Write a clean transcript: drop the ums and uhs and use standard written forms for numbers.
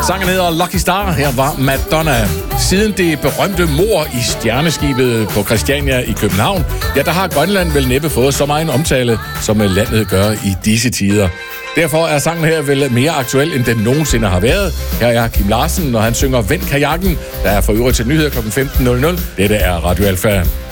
Sangen hedder Lucky Star. Her var Madonna. Siden det berømte mord i stjerneskibet på Christiania i København, ja, der har Grønland vel næppe fået så meget omtale, som landet gør i disse tider. Derfor er sangen her vel mere aktuel, end den nogensinde har været. Her er Kim Larsen, når han synger Vend kajakken. Der er for øvrigt til nyheder kl. 15.00. Dette er Radio Alfa.